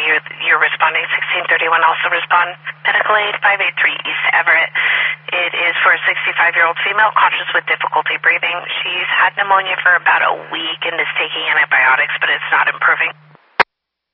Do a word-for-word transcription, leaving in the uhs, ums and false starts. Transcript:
you're, you're responding. sixteen thirty-one also respond. Medical aid, five eight three East Everett. It is for a sixty-five-year-old female conscious with difficulty breathing. She's had pneumonia for about a week and is taking antibiotics, but it's not improving.